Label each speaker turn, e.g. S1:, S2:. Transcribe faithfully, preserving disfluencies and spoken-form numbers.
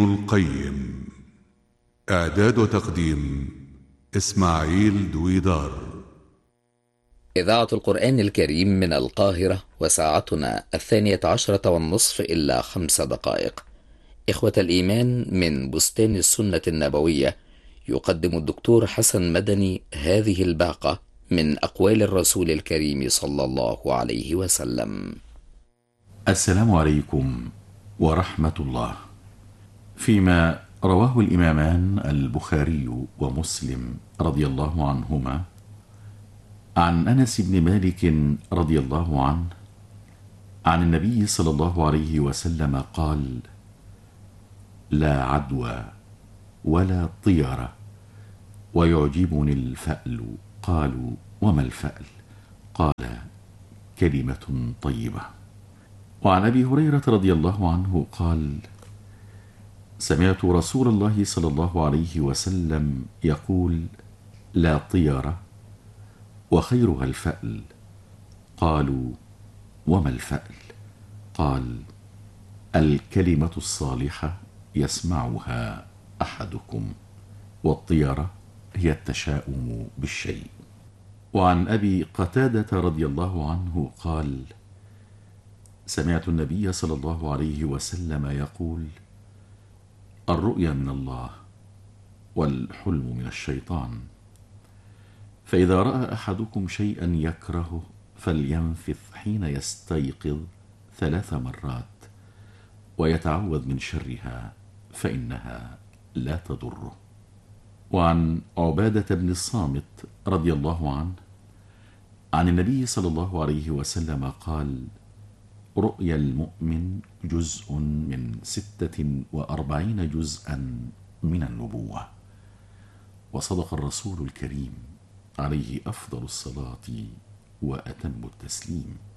S1: القيم. إعداد وتقديم إسماعيل دويدار.
S2: إذاعة القرآن الكريم من القاهرة، وساعتنا الثانية عشرة والنصف إلا خمس دقائق. إخوة الإيمان، من بستان السنة النبوية يقدم الدكتور حسن مدني هذه الباقة من أقوال الرسول الكريم صلى الله عليه وسلم.
S3: السلام عليكم ورحمة الله. فيما رواه الإمامان البخاري ومسلم رضي الله عنهما عن أنس بن مالك رضي الله عنه عن النبي صلى الله عليه وسلم قال: لا عدوى ولا طيرة ويعجبني الفأل. قالوا: وما الفأل؟ قال: كلمة طيبة. وعن أبي هريرة رضي الله عنه قال: سمعت رسول الله صلى الله عليه وسلم يقول: لا طيرة وخيرها الفأل. قالوا: وما الفأل؟ قال: الكلمة الصالحة يسمعها أحدكم، والطيرة هي التشاؤم بالشيء. وعن أبي قتادة رضي الله عنه قال: سمعت النبي صلى الله عليه وسلم يقول: الرؤيا من الله والحلم من الشيطان، فإذا رأى أحدكم شيئا يكرهه فلينفث حين يستيقظ ثلاث مرات ويتعوذ من شرها فإنها لا تضره. وعن عبادة بن الصامت رضي الله عنه عن النبي صلى الله عليه وسلم قال: رؤيا المؤمن جزء من ستة وأربعين جزءا من النبوة. وصدق الرسول الكريم عليه أفضل الصلاة وأتم التسليم.